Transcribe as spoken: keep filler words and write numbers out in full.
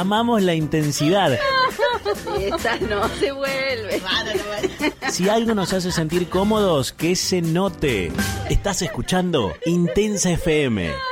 amamos la intensidad. Esta no se vuelve. Si algo nos hace sentir cómodos, que se note. Estás escuchando Intensa F M.